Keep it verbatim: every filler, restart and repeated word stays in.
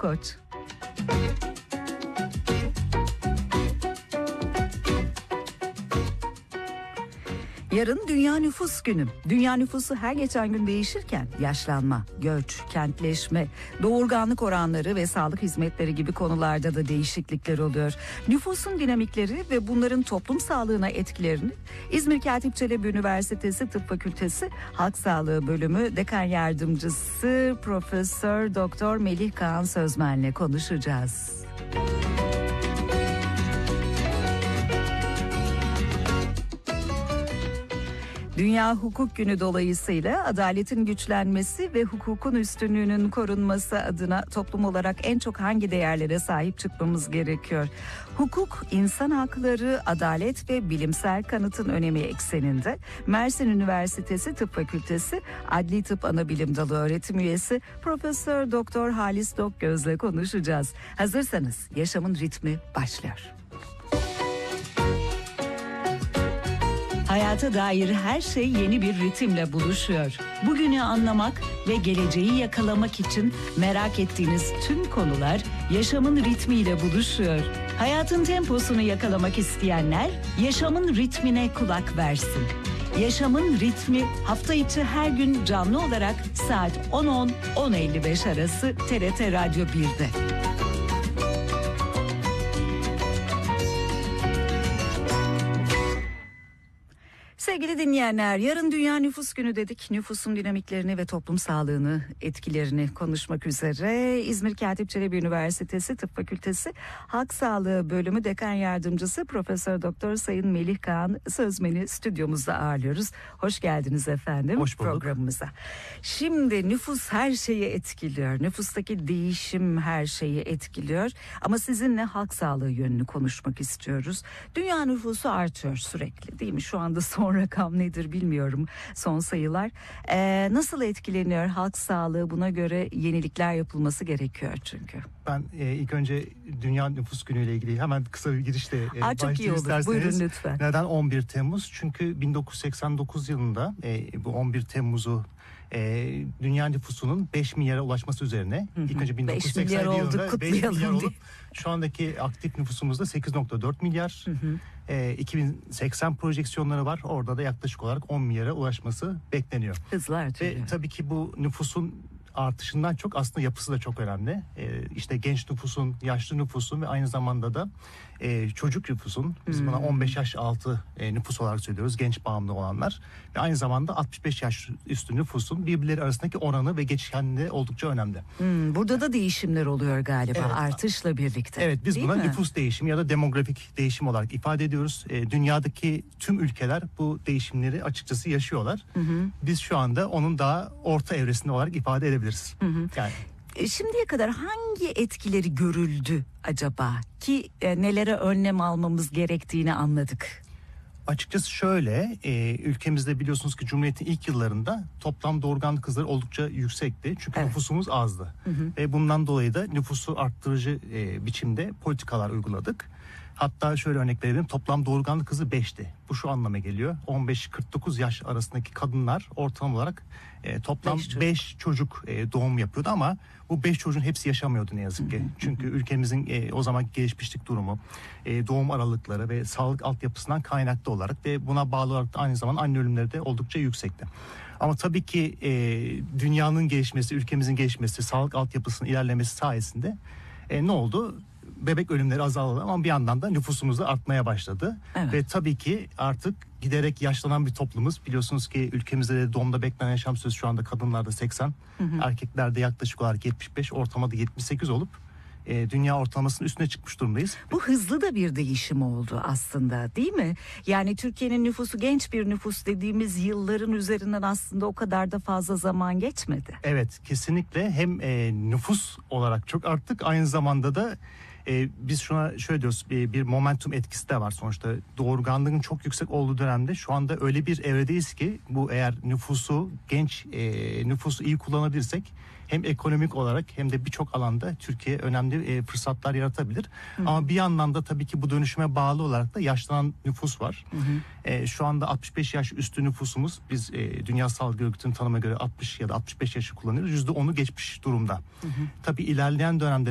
Koç. Yarın Dünya Nüfus Günü. Dünya nüfusu her geçen gün değişirken yaşlanma, göç, kentleşme, doğurganlık oranları ve sağlık hizmetleri gibi konularda da değişiklikler oluyor. Nüfusun dinamikleri ve bunların toplum sağlığına etkilerini İzmir Katip Çelebi Üniversitesi Tıp Fakültesi Halk Sağlığı Bölümü Dekan Yardımcısı Profesör Doktor Melih Kaan Sözmen'le konuşacağız. Dünya Hukuk Günü dolayısıyla adaletin güçlenmesi ve hukukun üstünlüğünün korunması adına toplum olarak en çok hangi değerlere sahip çıkmamız gerekiyor? Hukuk, insan hakları, adalet ve bilimsel kanıtın önemi ekseninde Mersin Üniversitesi Tıp Fakültesi Adli Tıp Anabilim Dalı öğretim üyesi Profesör Doktor Halis Dokgöz'le konuşacağız. Hazırsanız yaşamın ritmi başlıyor. Hayata dair her şey yeni bir ritimle buluşuyor. Bugünü anlamak ve geleceği yakalamak için merak ettiğiniz tüm konular yaşamın ritmiyle buluşuyor. Hayatın temposunu yakalamak isteyenler yaşamın ritmine kulak versin. Yaşamın ritmi hafta içi her gün canlı olarak saat on on on elli beş arası T R T Radyo bir'de. Sevgili dinleyenler, yarın Dünya Nüfus Günü dedik. Nüfusun dinamiklerini ve toplum sağlığını, etkilerini konuşmak üzere İzmir Katip Çelebi Üniversitesi Tıp Fakültesi Halk Sağlığı Bölümü Dekan Yardımcısı Profesör Doktor Sayın Melih Kaan Sözmen'i stüdyomuzda ağırlıyoruz. Hoş geldiniz efendim. Hoş bulduk. Programımıza. Şimdi nüfus her şeyi etkiliyor. Nüfustaki değişim her şeyi etkiliyor. Ama sizinle halk sağlığı yönünü konuşmak istiyoruz. Dünya nüfusu artıyor sürekli, değil mi? Şu anda son rakam nedir bilmiyorum, son sayılar. Ee, nasıl etkileniyor halk sağlığı? Buna göre yenilikler yapılması gerekiyor çünkü. Ben e, ilk önce Dünya Nüfus Günü ile ilgili hemen kısa bir girişle e, Aa, çok iyi olur. Buyurun lütfen. Neden on bir Temmuz? Çünkü bin dokuz yüz seksen dokuz yılında e, bu on bir Temmuz'u e, dünya nüfusunun beş milyara ulaşması üzerine, hı hı, ilk önce bin dokuz yüz seksen yılında beş milyar olup şu andaki aktif nüfusumuzda sekiz nokta dört milyar. Hı hı. E, iki bin seksen projeksiyonları var. Orada da yaklaşık olarak on milyara ulaşması bekleniyor. Hızlı artıyor. Ve tabii ki bu nüfusun artışından çok aslında yapısı da çok önemli. Ee, işte genç nüfusun, yaşlı nüfusun ve aynı zamanda da e, çocuk nüfusun, biz hmm. buna on beş yaş altı e, nüfus olarak söylüyoruz, genç bağımlı olanlar ve aynı zamanda altmış beş yaş üstü nüfusun birbirleri arasındaki oranı ve geçişkenliği oldukça önemli. Hmm, burada da değişimler oluyor galiba, evet, artışla birlikte. Evet, biz değil buna mi? Nüfus değişimi ya da demografik değişim olarak ifade ediyoruz. E, dünyadaki tüm ülkeler bu değişimleri açıkçası yaşıyorlar. Hı hı. Biz şu anda onun daha orta evresinde olarak ifade edebiliriz. Hı hı. Yani şimdiye kadar hangi etkileri görüldü acaba ki e, nelere önlem almamız gerektiğini anladık? Açıkçası şöyle, e, ülkemizde biliyorsunuz ki Cumhuriyet'in ilk yıllarında toplam doğurganlık hızları oldukça yüksekti. Çünkü evet, nüfusumuz azdı. Hı hı. Ve bundan dolayı da nüfusu arttırıcı e, biçimde politikalar uyguladık. Hatta şöyle örnek verelim, toplam doğurganlık hızı beşti. Bu şu anlama geliyor: on beş kırk dokuz yaş arasındaki kadınlar ortalama olarak e, toplam beş çocuk, beş çocuk e, doğum yapıyordu ama bu beş çocuğun hepsi yaşamıyordu ne yazık ki. Çünkü ülkemizin e, o zamanki gelişmişlik durumu, e, doğum aralıkları ve sağlık altyapısından kaynaklı olarak ve buna bağlı olarak da aynı zamanda anne ölümleri de oldukça yüksekti. Ama tabii ki e, dünyanın gelişmesi, ülkemizin gelişmesi, sağlık altyapısının ilerlemesi sayesinde e, ne oldu? Bebek ölümleri azaldı ama bir yandan da nüfusumuz da artmaya başladı. Evet. Ve tabii ki artık giderek yaşlanan bir toplumuz. Biliyorsunuz ki ülkemizde de doğumda beklenen yaşam süresi şu anda kadınlarda seksen, hı hı, erkeklerde yaklaşık olarak yetmiş beş, ortamada yetmiş sekiz olup e, dünya ortalamasının üstüne çıkmış durumdayız. Bu hızlı da bir değişim oldu aslında, değil mi? Yani Türkiye'nin nüfusu genç bir nüfus dediğimiz yılların üzerinden aslında o kadar da fazla zaman geçmedi. Evet, kesinlikle hem e, nüfus olarak çok arttık, aynı zamanda da Ee, biz şuna şöyle diyoruz, bir, bir momentum etkisi de var sonuçta. Doğurganlığın çok yüksek olduğu dönemde şu anda öyle bir evredeyiz ki bu, eğer nüfusu, genç e, nüfusu iyi kullanabilirsek hem ekonomik olarak hem de birçok alanda Türkiye önemli e, fırsatlar yaratabilir. Hı. Ama bir yandan da tabii ki bu dönüşüme bağlı olarak da yaşlanan nüfus var. Hı hı. E, şu anda altmış beş yaş üstü nüfusumuz, biz e, Dünya Sağlık Örgütü'nün tanıma göre altmış ya da altmış beş yaşı kullanıyoruz. yüzde onu geçmiş durumda. Hı hı. Tabii ilerleyen dönemde